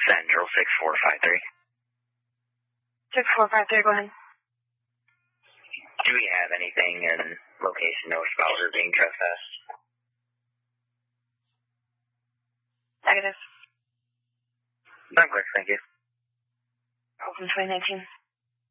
Central 6453. 6453, go ahead. Do we have anything in location north of Bowser being trespassed? Negative. I'm clear, thank you. Open 2019.